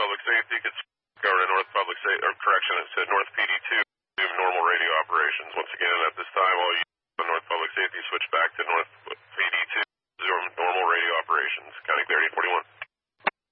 Public Safety. It's over to North Public Safety, or correction, it said North PD2, normal radio operations. Once again, at this time, all you on North Public Safety switch back to North PD2, normal radio operations. County clear 841.